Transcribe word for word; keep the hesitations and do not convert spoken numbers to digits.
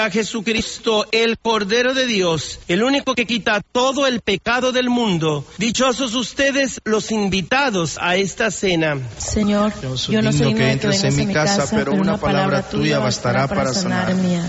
a Jesucristo, el Cordero de Dios, el único que quita todo el pecado del mundo. Dichosos ustedes los invitados a esta cena. Señor, yo no soy digno que entres en mi casa, pero una palabra tuya bastará para sanar mi alma.